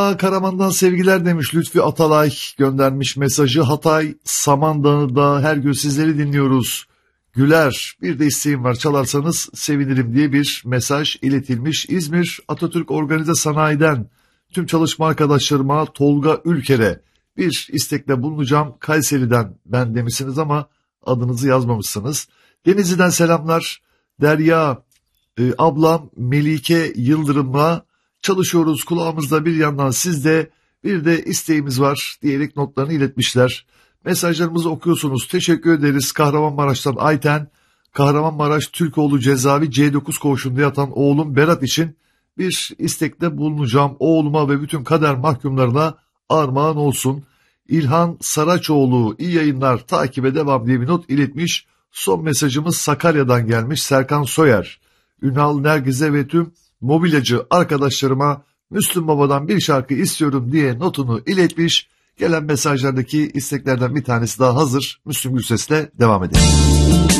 Karaman'dan sevgiler demiş Lütfi Atalay göndermiş mesajı. Hatay Samandağ'da her gün sizleri dinliyoruz. Güler bir de isteğim var çalarsanız sevinirim diye bir mesaj iletilmiş. İzmir Atatürk Organize Sanayi'den tüm çalışma arkadaşlarıma Tolga Ülker'e bir istekle bulunacağım. Kayseri'den ben demişsiniz ama adınızı yazmamışsınız. Denizli'den selamlar. Derya ablam Melike Yıldırım'la çalışıyoruz, kulağımızda bir yandan sizde, bir de isteğimiz var diyerek notlarını iletmişler. Mesajlarımızı okuyorsunuz. Teşekkür ederiz. Kahramanmaraş'tan Ayten, Kahramanmaraş Türkoğlu Cezaevi C9 koğuşunda yatan oğlum Berat için bir istekte bulunacağım. Oğluma ve bütün kader mahkumlarına armağan olsun. İlhan Saraçoğlu iyi yayınlar, takibe devam diye bir not iletmiş. Son mesajımız Sakarya'dan gelmiş. Serkan Soyer, Ünal Nergiz'e ve tüm mobilyacı arkadaşlarıma Müslüm Baba'dan bir şarkı istiyorum diye notunu iletmiş. Gelen mesajlardaki isteklerden bir tanesi daha hazır. Müslüm Gürses'le devam edelim.